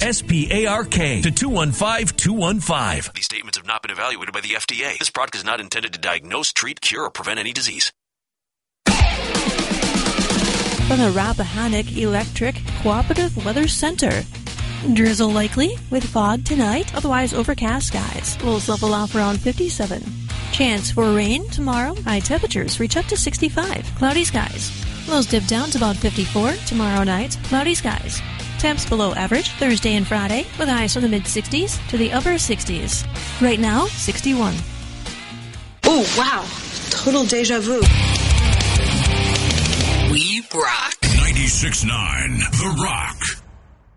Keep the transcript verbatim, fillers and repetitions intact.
S P A R K to two one five two one five. These statements have not been evaluated by the F D A. This product is not intended to diagnose, treat, cure, or prevent any disease. From the Rappahannock Electric Cooperative Weather Center. Drizzle likely with fog tonight, otherwise overcast skies. Lows level off around fifty-seven. Chance for rain tomorrow. High temperatures reach up to sixty-five. Cloudy skies. Lows dip down to about fifty-four. Tomorrow night, cloudy skies. Temps below average Thursday and Friday with highs from the mid-sixties to the upper sixties. Right now, sixty-one. Oh, wow. Total deja vu. We rock. ninety-six point nine The Rock.